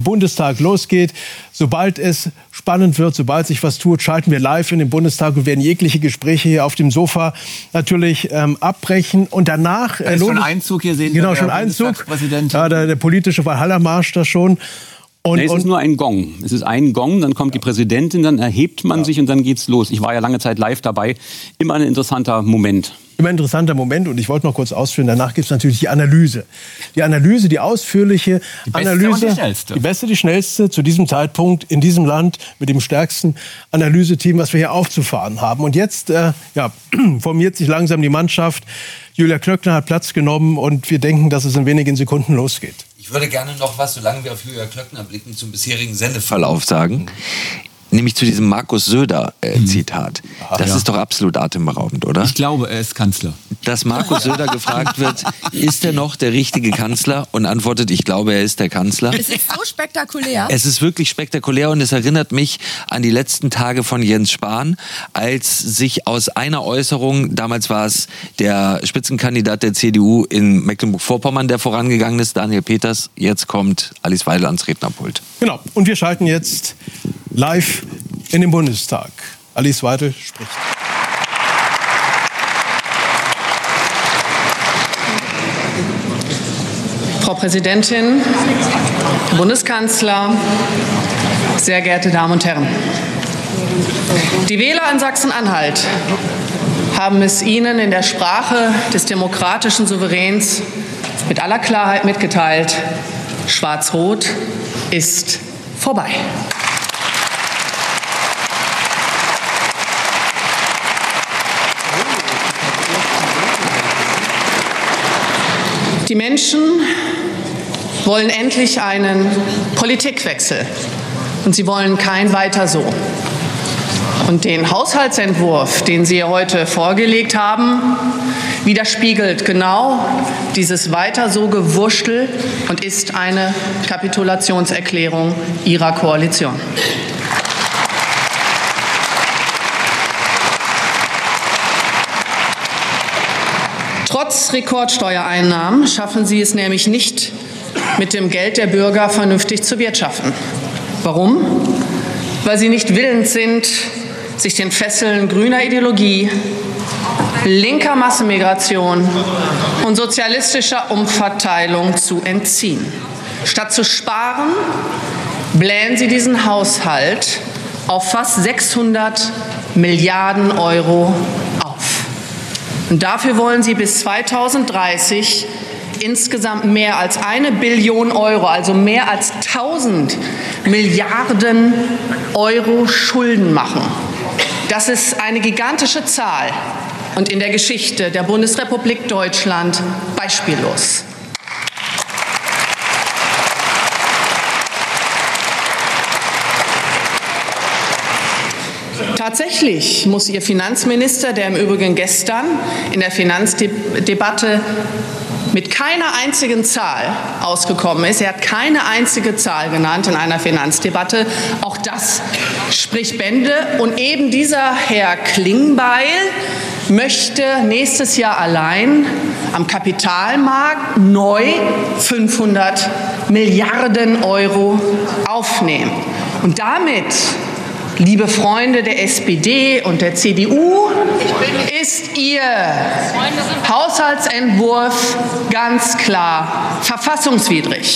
Bundestag losgeht. Sobald es spannend wird, sobald sich was tut, schalten wir live in den Bundestag und werden jegliche Gespräche hier auf dem Sofa natürlich abbrechen. Und danach... Da ist schon Einzug, hier sehen genau, schon Einzug. Ja, der politische Walhalla-Marsch da schon. Es ist nur ein Gong. Es ist ein Gong, dann kommt die Präsidentin, dann erhebt man sich und dann geht's los. Ich war ja lange Zeit live dabei. Immer ein interessanter Moment. Immer ein interessanter Moment und ich wollte noch kurz ausführen, danach gibt es natürlich die Analyse. Die Analyse, die ausführliche Analyse. Und die schnellste. Die beste, die schnellste zu diesem Zeitpunkt in diesem Land mit dem stärksten Analyseteam, was wir hier aufzufahren haben. Und jetzt formiert sich langsam die Mannschaft. Julia Klöckner hat Platz genommen und wir denken, dass es in wenigen Sekunden losgeht. Ich würde gerne noch was, solange wir auf Julia Klöckner blicken, zum bisherigen Sendeverlauf sagen. Nämlich zu diesem Markus Söder-Zitat. Das ist doch absolut atemberaubend, oder? Ich glaube, er ist Kanzler. Dass Markus Söder gefragt wird, ist er noch der richtige Kanzler? Und antwortet, ich glaube, er ist der Kanzler. Es ist so spektakulär. Es ist wirklich spektakulär und es erinnert mich an die letzten Tage von Jens Spahn, als sich aus einer Äußerung, damals war es der Spitzenkandidat der CDU in Mecklenburg-Vorpommern, der vorangegangen ist, Daniel Peters, jetzt kommt Alice Weidel ans Rednerpult. Genau, und wir schalten jetzt live in den Bundestag. Alice Weidel spricht. Frau Präsidentin, Herr Bundeskanzler, sehr geehrte Damen und Herren. Die Wähler in Sachsen-Anhalt haben es Ihnen in der Sprache des demokratischen Souveräns mit aller Klarheit mitgeteilt: Schwarz-Rot ist vorbei. Die Menschen wollen endlich einen Politikwechsel und sie wollen kein Weiter so. Und den Haushaltsentwurf, den Sie heute vorgelegt haben, widerspiegelt genau dieses Weiter so Gewurschtel und ist eine Kapitulationserklärung Ihrer Koalition. Trotz Rekordsteuereinnahmen schaffen Sie es nämlich nicht, mit dem Geld der Bürger vernünftig zu wirtschaften. Warum? Weil Sie nicht willens sind, sich den Fesseln grüner Ideologie, linker Massenmigration und sozialistischer Umverteilung zu entziehen. Statt zu sparen, blähen Sie diesen Haushalt auf fast 600 Milliarden Euro auf. Und dafür wollen Sie bis 2030 insgesamt mehr als 1 Billion Euro, also mehr als 1000 Milliarden Euro Schulden machen. Das ist eine gigantische Zahl und in der Geschichte der Bundesrepublik Deutschland beispiellos. Tatsächlich muss Ihr Finanzminister, der im Übrigen gestern in der Finanzdebatte mit keiner einzigen Zahl ausgekommen ist. Er hat keine einzige Zahl genannt in einer Finanzdebatte. Auch das spricht Bände. Und eben dieser Herr Klingbeil möchte nächstes Jahr allein am Kapitalmarkt neu 500 Milliarden Euro aufnehmen. Und damit, liebe Freunde der SPD und der CDU, ist Ihr Haushaltsentwurf ganz klar verfassungswidrig.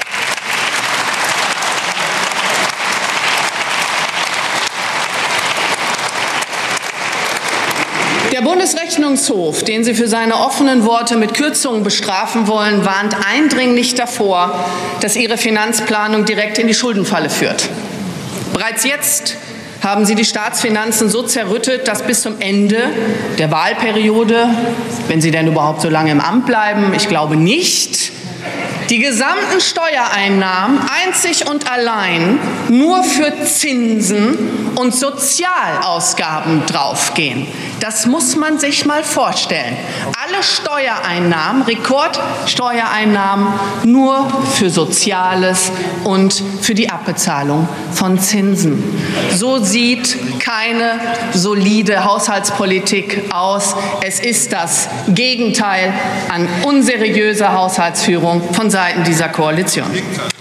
Der Bundesrechnungshof, den Sie für seine offenen Worte mit Kürzungen bestrafen wollen, warnt eindringlich davor, dass Ihre Finanzplanung direkt in die Schuldenfalle führt. Bereits jetzt haben Sie die Staatsfinanzen so zerrüttet, dass bis zum Ende der Wahlperiode, wenn Sie denn überhaupt so lange im Amt bleiben, ich glaube nicht, die gesamten Steuereinnahmen einzig und allein nur für Zinsen und Sozialausgaben draufgehen. Das muss man sich mal vorstellen. Alle Steuereinnahmen, Rekordsteuereinnahmen, nur für Soziales und für die Abbezahlung von Zinsen. So sieht keine solide Haushaltspolitik aus. Es ist das Gegenteil an unseriöser Haushaltsführung von Seiten dieser Koalition.